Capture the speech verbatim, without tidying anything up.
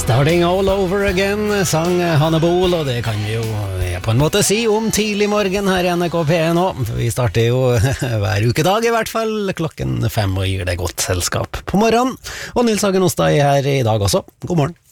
Starting all over again, sang Hanne Bol, og det kan vi jo på en måte si om tidlig morgen her i N R K P nå. Vi starter jo hver ukedag i hvert fall, klokken fem og gir det godt selskap på morgenen. Og Nils Hagen Ostad er her i dag også. God morgen.